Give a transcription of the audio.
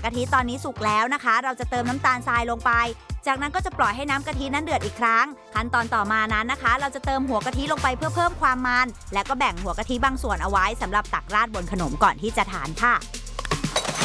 กะทิตอนนี้สุกแล้วนะคะเราจะเติมน้ำตาลทรายลงไปจากนั้นก็จะปล่อยให้น้ำกะทินั้นเดือดอีกครั้งขั้นตอนต่อมานั้นนะคะเราจะเติมหัวกะทิลงไปเพื่อเพิ่มความมันและก็แบ่งหัวกะทิบางส่วนเอาไว้สำหรับตักราดบนขนมก่อนที่จะทานค่ะ